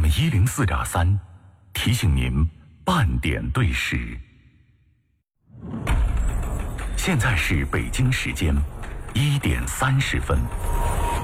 104.3，提醒您半点对时。现在是北京时间1点30分。